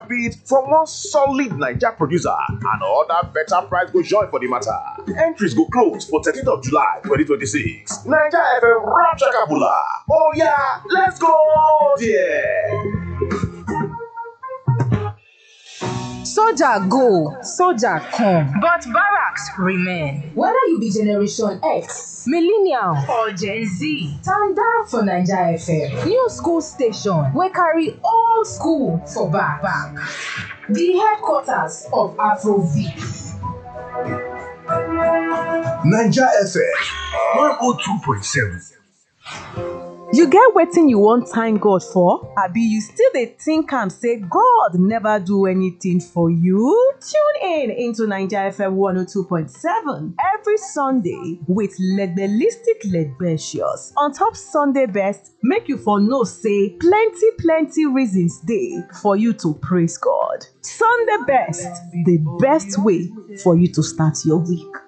heartbeat from one solid Naija producer and other better price go join for the matter. Entries go close for 13th of July 2026. Naija FM Rap Shakabula. Oh yeah, let's go there. Soldier go, soldier come. But barracks remain. Whether you be Generation X, Millennial or Gen Z, stand down for Naija FM. New school station wey carry Old school for back. The headquarters of Afrobeat. Naija FM 102.7. You get wetin you wan thank God for? Abi you still dey think am say God never do anything for you? Tune into Naija FM 102.7 every Sunday with Legbelistic Legbetious. On top Sunday best, make you for know say plenty reasons dey for you to praise God. Sunday best, the best way for you to start your week.